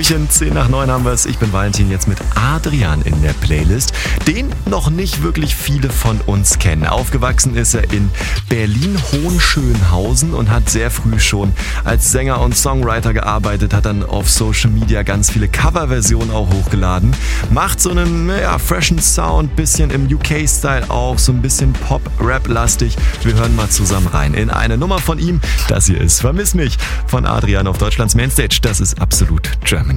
Hallöchen, 10 nach 9 haben wir es. Ich bin Valentin, jetzt mit Adrian in der Playlist, den noch nicht wirklich viele von uns kennen. Aufgewachsen ist er in Berlin-Hohenschönhausen und hat sehr früh schon als Sänger und Songwriter gearbeitet, hat dann auf Social Media ganz viele Coverversionen auch hochgeladen, macht so einen freshen Sound, bisschen im UK-Style auch, so ein bisschen Pop-Rap-lastig. Wir hören mal zusammen rein in eine Nummer von ihm. Das hier ist Vermiss mich von Adrian auf Deutschlands Mainstage. Das ist Absolut Germany.